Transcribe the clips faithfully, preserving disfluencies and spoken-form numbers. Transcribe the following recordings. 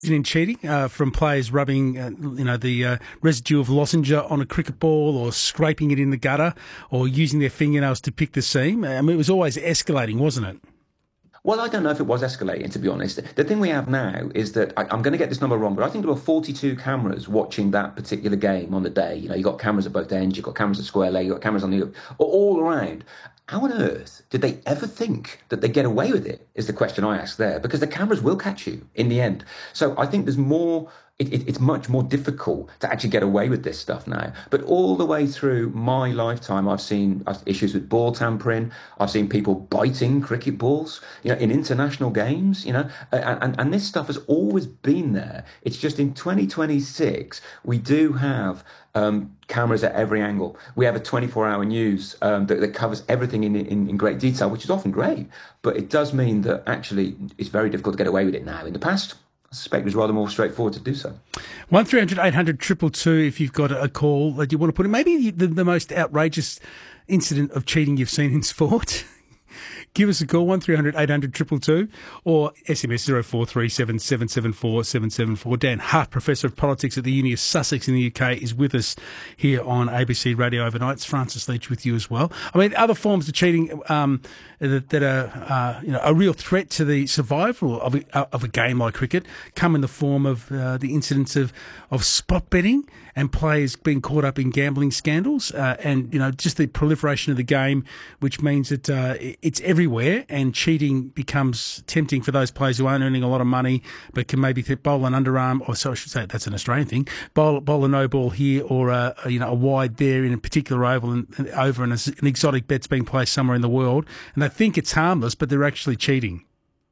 in cheating uh, from players rubbing, uh, you know, the uh, residue of lozenge on a cricket ball, or scraping it in the gutter, or using their fingernails to pick the seam. I mean, it was always escalating, wasn't it? Well, I don't know if it was escalating, to be honest. The thing we have now is that I, I'm going to get this number wrong, but I think there were forty-two cameras watching that particular game on the day. You know, you got cameras at both ends, you've got cameras at square leg, you've got cameras on the all around. How on earth did they ever think that they get away with it, is the question I ask there, because the cameras will catch you in the end. So I think there's more, it, it, it's much more difficult to actually get away with this stuff now. But all the way through my lifetime, I've seen issues with ball tampering. I've seen people biting cricket balls, you know, in international games, you know, and, and, and this stuff has always been there. It's just in twenty twenty-six, we do have Um, cameras at every angle. We have a twenty-four hour news um, that, that covers everything in, in, in great detail, which is often great. But it does mean that actually it's very difficult to get away with it now. In the past, I suspect it was rather more straightforward to do so. one three hundred eight hundred two two two if you've got a call that you want to put in. Maybe the, the most outrageous incident of cheating you've seen in sport. Give us a call, one three hundred eight hundred two two two, or S M S zero four three seven seven seven four seven seven four. Dan Hart, Professor of Politics at the Uni of Sussex in the U K, is with us here on A B C Radio Overnight. It's Francis Leach with you as well. I mean, other forms of cheating um, that, that are uh, you know, a real threat to the survival of a, of a game like cricket come in the form of uh, the incidents of, of spot betting and players being caught up in gambling scandals, uh, and you know, just the proliferation of the game, which means that uh, it's everywhere, and cheating becomes tempting for those players who aren't earning a lot of money but can maybe bowl an underarm, or so I should say that's an Australian thing, bowl, bowl a no ball here, or a, a, you know, a wide there in a particular oval, and, and over and an exotic bet's being placed somewhere in the world, and they think it's harmless, but they're actually cheating.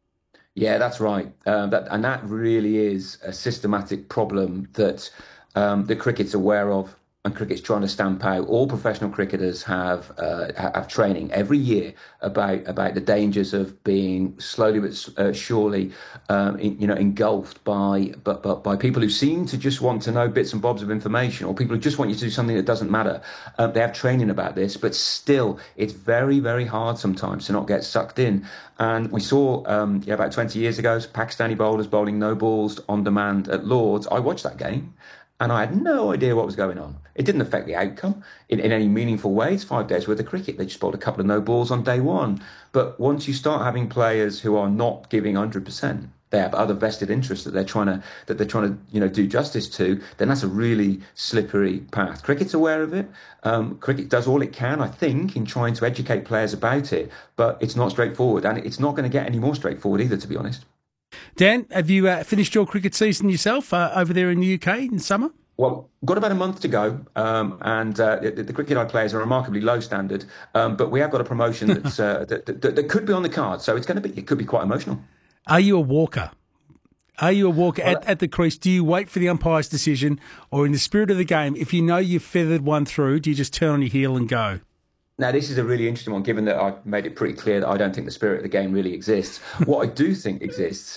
Yeah, that's right, uh, that, and that really is a systematic problem that Um, the cricket's aware of, and cricket's trying to stamp out. All professional cricketers have uh, have training every year about about the dangers of being slowly but uh, surely, um, in, you know, engulfed by but, but by people who seem to just want to know bits and bobs of information, or people who just want you to do something that doesn't matter. Uh, they have training about this, but still, it's very very hard sometimes to not get sucked in. And we saw um, yeah, about twenty years ago, Pakistani bowlers bowling no balls on demand at Lords. I watched that game, and I had no idea what was going on. It didn't affect the outcome in, in any meaningful way. It's five days worth of cricket. They just bowled a couple of no balls on day one. But once you start having players who are not giving one hundred percent, they have other vested interests that they're trying to that they're trying to you know do justice to, then that's a really slippery path. Cricket's aware of it. Um, cricket does all it can, I think, in trying to educate players about it. But it's not straightforward, and it's not going to get any more straightforward either, to be honest. Dan, have you uh, finished your cricket season yourself uh, over there in the U K in summer? Well, got about a month to go, um, and uh, the, the cricket I play is a remarkably low standard, um, but we have got a promotion that's, uh, that, that, that could be on the card, so it's going to be it could be quite emotional. Are you a walker? Are you a walker well, at, at the crease? Do you wait for the umpire's decision, or in the spirit of the game, if you know you've feathered one through, do you just turn on your heel and go? Now, this is a really interesting one, given that I've made it pretty clear that I don't think the spirit of the game really exists. What I do think exists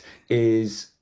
is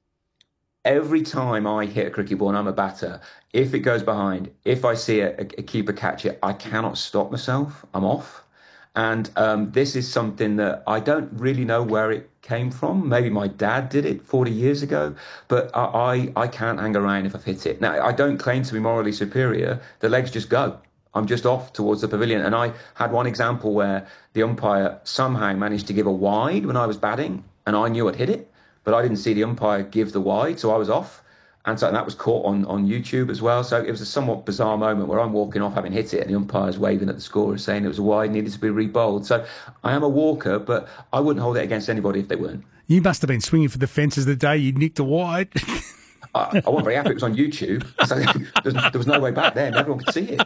every time I hit a cricket ball and I'm a batter, if it goes behind, if I see a, a keeper catch it, I cannot stop myself. I'm off. And um, this is something that I don't really know where it came from. Maybe my dad did it forty years ago, but I, I, I can't hang around if I've hit it. Now, I don't claim to be morally superior. The legs just go. I'm just off towards the pavilion. And I had one example where the umpire somehow managed to give a wide when I was batting, and I knew I'd hit it, but I didn't see the umpire give the wide, so I was off. And so and that was caught on, on YouTube as well. So it was a somewhat bizarre moment where I'm walking off having hit it, and the umpire's waving at the scorer saying it was a wide, needed to be re-bowled. So I am a walker, but I wouldn't hold it against anybody if they weren't. You must have been swinging for the fences the day you nicked a wide. I, I wasn't very happy it was on YouTube, so there was no way back then. Everyone could see it.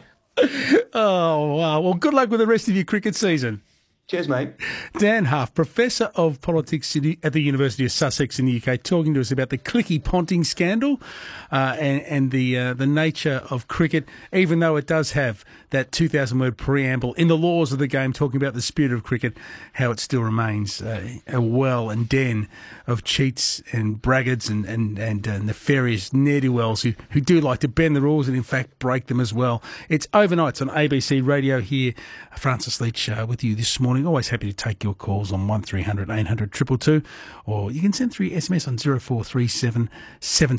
Oh, wow. Well, good luck with the rest of your cricket season. Cheers, mate. Dan Huff, Professor of Politics at the University of Sussex in the U K, talking to us about the Clicky Ponting scandal uh, and, and the uh, the nature of cricket, even though it does have that two thousand word preamble in the laws of the game talking about the spirit of cricket, how it still remains uh, a well and den of cheats and braggarts and, and, and uh, nefarious ne'er-do-wells who, who do like to bend the rules and, in fact, break them as well. It's Overnights on A B C Radio here. Francis Leach uh, with you this morning. Always happy to take your calls on one three hundred eight hundred two two two, or you can send through your S M S on zero four three seven seven